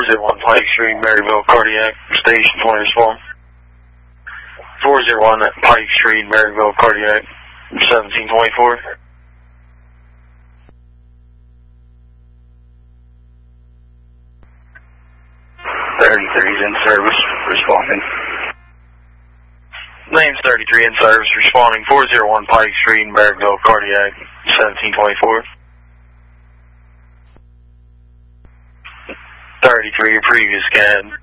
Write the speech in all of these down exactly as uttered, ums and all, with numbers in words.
zero one Pike Street, Maryville, cardiac, station twenty respond. four zero one Pike Street, Maryville, cardiac, seventeen twenty-four. thirty-three is in service, responding. Name's thirty-three in service, responding four zero one Pike Street, Maryville, cardiac, seventeen twenty-four. thirty-three, your previous C A D.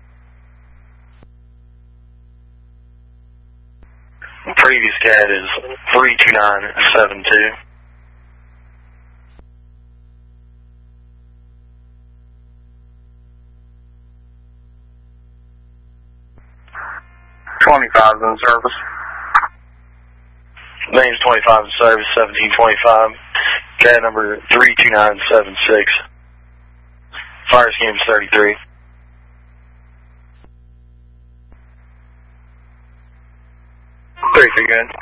Previous C A D is three two nine seven two. twenty-five is in service. Name's twenty-five in service, seventeen twenty-five. C A D number three two nine seven six. Fire scheme is thirty-three. thirty-three good.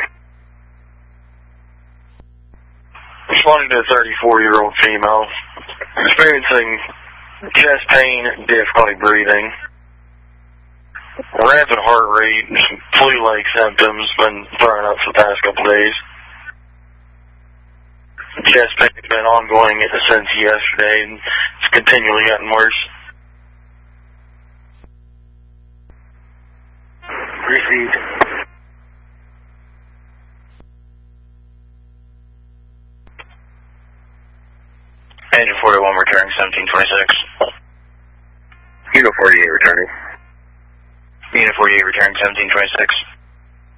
Responding to a thirty-four-year-old female, experiencing chest pain, difficulty breathing, rapid heart rate, some flu-like symptoms, been throwing up for the past couple days. Chest pain has been ongoing since yesterday, and it's continually gotten worse. Received. Engine forty-one returning seventeen twenty-six. Unit forty-eight returning. Unit forty-eight returning seventeen twenty-six.